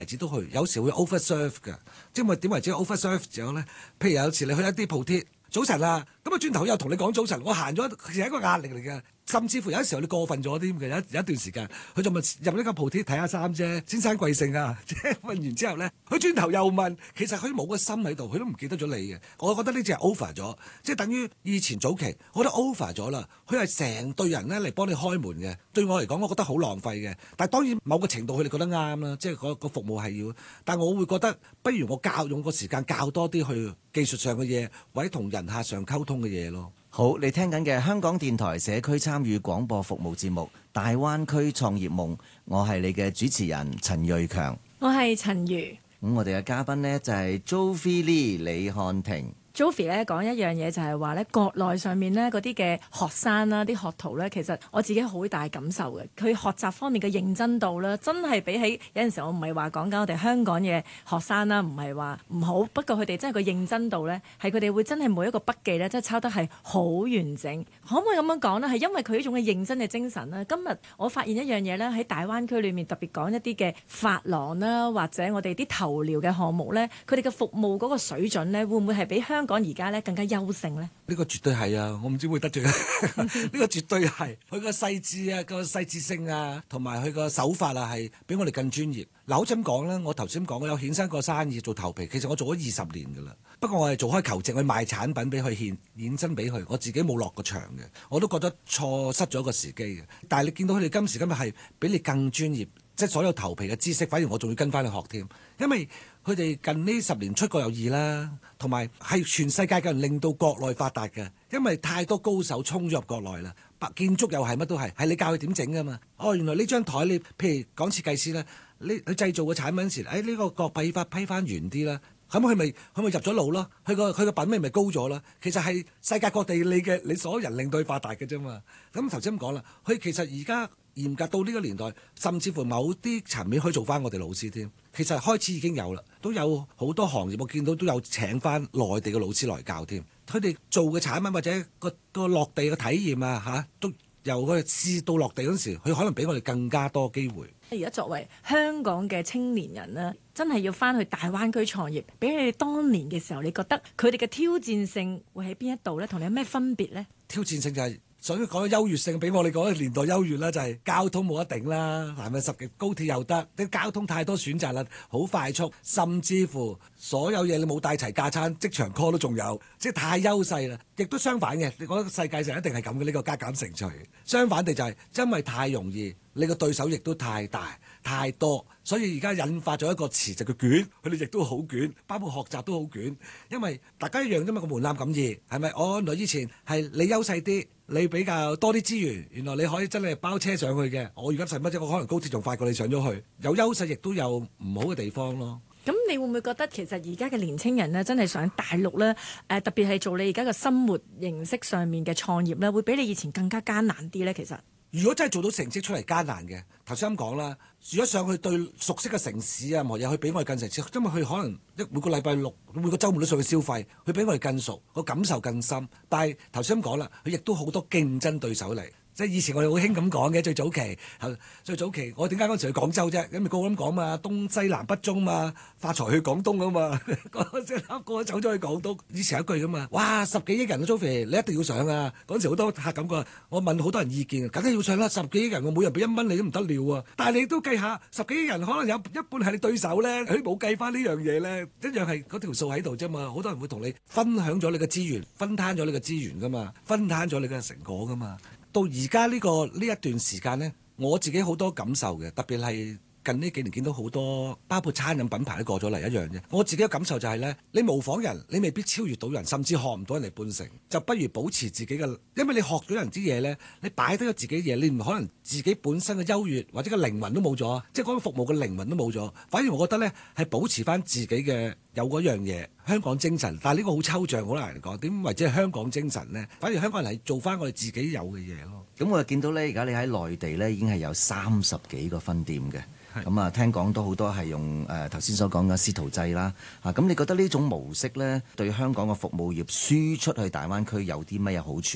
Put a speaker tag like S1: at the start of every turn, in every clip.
S1: 子都去，有時會 overserve 嘅，即係點為之 overserve 咗咧？譬如有時你去一啲鋪貼，早晨啊，咁啊轉頭又同你講早晨，我行咗其實係一個壓力嚟嘅。甚至乎有啲時候你過分咗啲嘅，有一段時間，佢就問入呢個鋪貼睇下衫啫，先生貴姓啊？即係問完之後咧，佢轉頭又問，其實佢冇個心喺度，佢都唔記得咗你嘅。我覺得呢只係 over 咗，即係等於以前早期，我覺得 over 咗啦。佢係成隊人咧嚟幫你開門嘅，對我嚟講，我覺得好浪費嘅。但係當然某個程度佢哋覺得啱啦，即係個服務係要。但係我會覺得，不如我用個時間教多啲去技術上嘅嘢，或者同人客上溝通嘅嘢咯。
S2: 好，你聽緊嘅香港電台社區參與廣播服務節目《大灣區創業夢》，我係你嘅主持人陳瑞強，
S3: 我係陳如。
S2: 咁我哋嘅嘉賓呢，就係 Jovi Lee 李漢庭。
S3: Jovi 咧講一樣嘢就係話咧，國內上面咧嗰啲嘅學生啦、啲學徒咧，其實我自己好大感受嘅。佢學習方面嘅認真度咧，真係比起有陣時我唔係話講緊我哋香港嘅學生啦，唔係話唔好。不過佢哋真係個認真度咧，係佢哋會真係每一個筆記咧，真係抄得係好完整。可唔可以咁樣講呢？係因為佢呢種嘅認真嘅精神咧。今日我發現一樣嘢咧，喺大灣區裏面特別講一啲嘅髮廊啦，或者我哋啲頭療嘅項目咧，佢哋嘅服務嗰個水準咧，會唔會係比香港而家咧更加優勝咧？
S1: 呢個絕對係啊！我唔知會得罪呢個絕對係佢個細緻啊，個細緻性啊，同埋佢個手法啊，係比我哋更專業。嗱，好似咁講咧，我頭先講我有衍生過生意做頭皮，其實我做咗20年㗎啦。不過我係做開求職，去賣產品俾佢衍生俾佢，我自己冇落過場嘅，我都覺得錯失咗個時機嘅。但係你見到佢哋今時今日係比你更專業。即係所有頭皮嘅知識，反而我仲要跟翻去學添，因為佢哋近呢10年出國有意啦，同埋係全世界嘅人令到國內發達嘅，因為太多高手衝咗入國內啦。建築又係乜都係你教佢點整㗎嘛。哦，原來呢張台你譬如講設計師咧，你製造個產品時，呢個角批翻圓啲啦，咁佢咪入咗路咯？佢個品味咪高咗啦。其實係世界各地你所有人令到佢發達嘅啫嘛。咁頭先咁講啦，佢其實而家。嚴格到呢個年代，甚至乎某啲層面可以做翻我哋老師添。其實開始已經有啦，都有好多行業我見到都有請翻內地嘅老師來教添。佢哋做嘅產品或者個落地嘅體驗啊，都由佢試到落地嗰時，佢可能比我哋更加多機會。
S3: 而家作為香港嘅青年人呢，真係要翻去大灣區創業，比你哋當年嘅時候，你覺得佢哋嘅挑戰性會喺邊一度呢？同你有咩分別呢？
S1: 挑戰性就係。所以講優越性，比我哋講嘅年代優越啦，就係交通冇得頂啦，係咪10幾高鐵又得？啲交通太多選擇啦，好快速，甚至乎所有嘢你冇帶齊架撐，即場 call 都仲有，即係太優勢啦。亦都相反嘅，你覺得世界上一定係咁嘅呢個加減乘除。相反地就係因為太容易，你個對手亦都太大太多，所以而家引發咗一個詞就叫捲，佢哋亦都好捲，包括學習都好捲，因為大家一樣啫嘛，個門檻咁易，係咪？原來以前係你優勢啲。你比較多啲資源，原來你可以真係包車上去嘅。我而家使乜啫？我可能高鐵仲快過你上咗去。有優勢亦都有唔好嘅地方咯。
S3: 咁你會唔會覺得其實而家嘅年青人呢，真係上大陸呢？特別係做你而家嘅生活形式上面嘅創業呢，會比你以前更加艱難啲呢？其實。
S1: 如果真係做到成績出嚟艱難嘅，頭先咁講啦。如果上去對熟悉嘅城市啊，或者去比我哋更成熟，因為佢可能每個禮拜六、每個週末都上去消費，佢比我哋更熟，個感受更深。但係頭先咁講啦，佢亦都好多競爭對手嚟。即係以前我哋好興咁講嘅，最早期我點解嗰陣時去廣州啫？因為個個咁講嘛，東西南北中嘛，發財去廣東啊嘛，個個走咗去廣東。以前有一句噶嘛，哇10幾億人啊 Jovi 你一定要上啊！嗰陣時好多客咁講，我問好多人意見，梗係要上啦，10幾億人我每人俾1蚊你都唔得了啊！但係你都計下，10幾億人可能有一半係你對手咧，佢冇計翻呢樣嘢咧，一樣係嗰條數喺度啫嘛。好多人會同你分享咗你嘅資源，分攤咗你嘅資源噶嘛，分攤咗你嘅成果噶嘛。到而家呢一段時間呢，我自己好多感受嘅，特別係近呢幾年見到好多，包括餐飲品牌都過咗嚟一樣啫。我自己嘅感受就係呢：你模仿人，你未必超越到人，甚至學唔到人哋半成，就不如保持自己嘅，因為你學咗人啲嘢呢，你擺低咗自己嘢，你唔可能自己本身嘅優越或者個靈魂都冇咗，即係嗰個服務嘅靈魂都冇咗。反而我覺得呢，係保持翻自己嘅有嗰樣嘢。香港精神，但係呢個好抽象，好難嚟講。點為之係香港精神呢？反而香港人係做翻我哋自己有嘅嘢咯。
S2: 咁我見到呢，而家你喺內地呢已經係有30幾個分店嘅。咁啊，聽講都好多係用頭先所講嘅師徒制啦。咁你覺得呢種模式呢，對香港嘅服務業輸出去大灣區有啲乜嘢好處呢？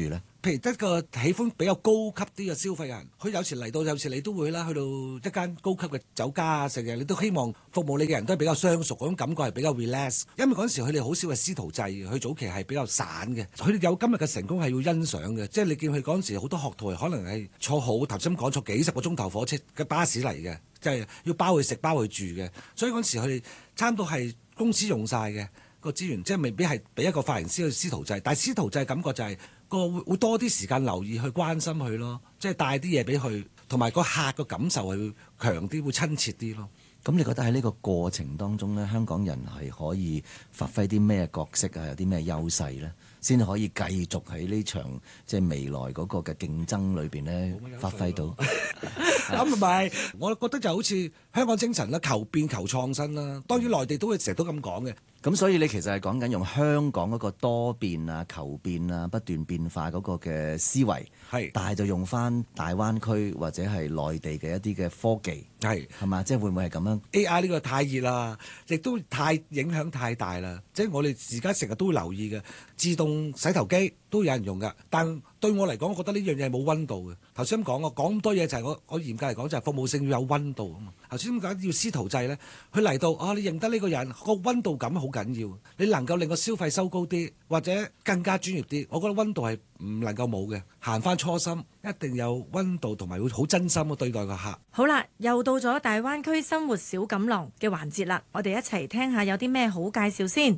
S1: 譬如一個喜歡比較高級啲嘅消費人，佢有時嚟到，有時你都會啦，去到一間高級嘅酒家啊，食嘅，你都希望服務你嘅人都係比較相熟，嗰種感覺係比較 relax。因為嗰陣時佢哋好少係師徒制嘅，佢早期係比較散嘅。佢哋有今日嘅成功係要欣賞嘅，即係你見佢嗰陣時好多學徒係可能係坐好頭先講坐幾十個鐘頭火車嘅巴士嚟嘅，即係要包佢食包佢住嘅。所以嗰陣時佢哋差唔多係公司用晒嘅個資源，即係未必係俾一個髮型師去師徒制，但係師徒制感覺就係個會多啲時間留意去關心佢咯，即係帶啲嘢俾佢，同埋個客個感受係會強啲，會親切啲咯。
S2: 咁你覺得喺呢個過程當中呢，香港人係可以發揮啲咩角色啊？有啲咩優勢呢？先可以繼續喺呢場即係未來嗰個嘅競爭裏邊呢發揮到。
S1: 咁同埋，我覺得就好似香港精神啦，求變求創新啦。當然內地都會成日都咁講嘅。
S2: 咁所以你其實係講緊用香港嗰個多變啊、求變啊、不斷變化嗰個嘅思維，
S1: 係，
S2: 但係就用翻大灣區或者係內地嘅一啲嘅科技，係嘛？即係會唔會係咁樣
S1: ？AI 呢個太熱啦，亦都太影響太大啦。即係我哋而家成日都會留意嘅，自動洗頭機都有人用㗎，但對我嚟講，我覺得呢樣嘢係冇溫度嘅。頭先咁講，我講咁多嘢就係我嚴格嚟講就係服務性要有溫度啊嘛。頭先點解要師徒制咧？佢嚟到你認得呢個人個溫度感好緊要，你能夠令個消費收高啲，或者更加專業啲，我覺得溫度係唔能夠冇嘅。行翻初心，一定有溫度同埋會好真心嘅對待個客。
S3: 好啦，又到咗大灣區生活小錦囊嘅環節啦，我哋一齊聽下有啲咩好介紹先。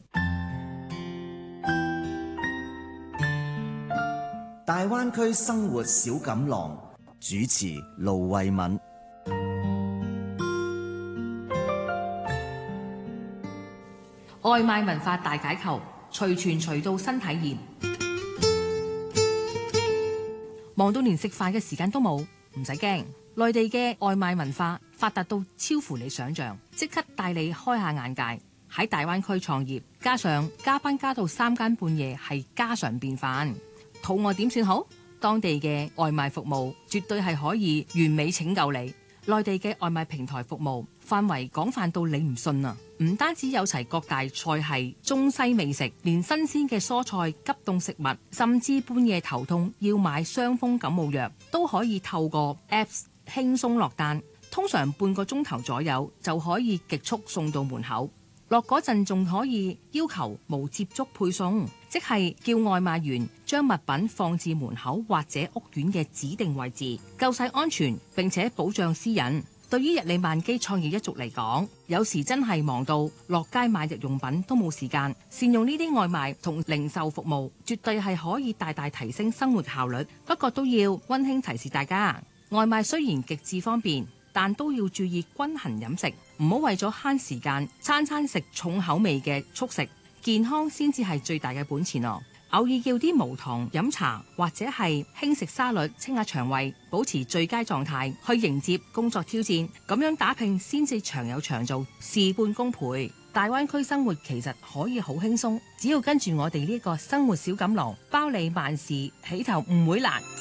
S2: 大灣區生活小錦囊，主持盧慧敏。
S4: 外賣文化大解構，隨傳隨到新體驗。忙到連食飯嘅時間都冇，唔使驚。內地嘅外賣文化發達到超乎你想象，即刻帶你開下眼界。喺大灣區創業，加上加班加到3更半夜係家常便飯。肚餓點算好？當地嘅外賣服務絕對係可以完美拯救你。內地嘅外賣平台服務範圍廣泛到你唔信啊！唔單止有齊各大菜系、中西美食，連新鮮嘅蔬菜、急凍食物，甚至半夜頭痛要買傷風感冒藥，都可以透過 Apps 輕鬆落單。通常半個鐘頭左右就可以極速送到門口。落嗰陣仲可以要求無接觸配送，即係叫外賣員將物品放置門口或者屋苑嘅指定位置，夠晒安全並且保障私隱。對於日理萬機創業一族嚟講，有時真係忙到落街買日用品都冇時間，善用呢啲外賣同零售服務，絕對係可以大大提升生活效率。不過都要溫馨提示大家，外賣雖然極致方便，但都要注意均衡飲食，唔好為咗慳時間，餐餐食重口味嘅速食，健康先至係最大嘅本錢哦。偶爾叫啲無糖飲茶或者係輕食沙律，清下腸胃，保持最佳狀態，去迎接工作挑戰，咁樣打拼先至長有長做，事半功倍。大灣區生活其實可以好輕鬆，只要跟住我哋呢個生活小錦囊，包你萬事起頭唔會難。